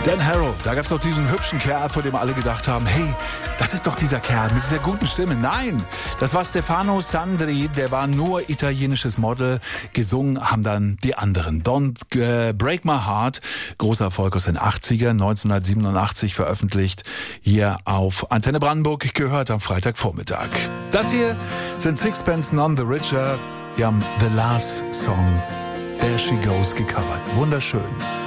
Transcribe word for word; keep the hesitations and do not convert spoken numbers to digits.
Dan Harrow, da gab es doch diesen hübschen Kerl, vor dem alle gedacht haben, hey, das ist doch dieser Kerl mit dieser guten Stimme. Nein, das war Stefano Sandri, der war nur italienisches Model. Gesungen haben dann die anderen. Don't äh, Break My Heart, großer Erfolg aus den achtzigern, neunzehnhundertsiebenundachtzig veröffentlicht, hier auf Antenne Brandenburg, gehört am Freitagvormittag. Das hier sind Sixpence None the Richer, die haben The Last Song, There She Goes, gecovert. Wunderschön.